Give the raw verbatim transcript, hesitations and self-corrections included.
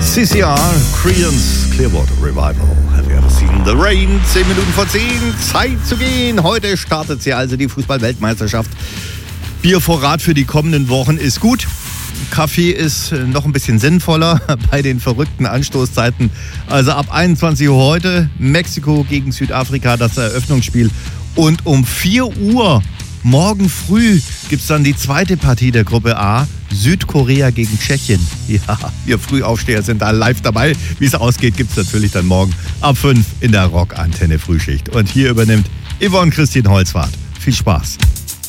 C C R, Creedence Clearwater Revival. Have you ever seen the rain? Zehn Minuten vor zehn, Zeit zu gehen. Heute startet sie also, die Fußball-Weltmeisterschaft. Biervorrat für die kommenden Wochen ist gut. Kaffee ist noch ein bisschen sinnvoller bei den verrückten Anstoßzeiten. Also ab einundzwanzig Uhr heute Mexiko gegen Südafrika, das Eröffnungsspiel. Und um vier Uhr morgen früh gibt es dann die zweite Partie der Gruppe A. Südkorea gegen Tschechien. Ja, wir Frühaufsteher sind da live dabei. Wie es ausgeht, gibt es natürlich dann morgen ab fünf in der Rock-Antenne Frühschicht. Und hier übernimmt Yvonne Christine Holzwarth. Viel Spaß.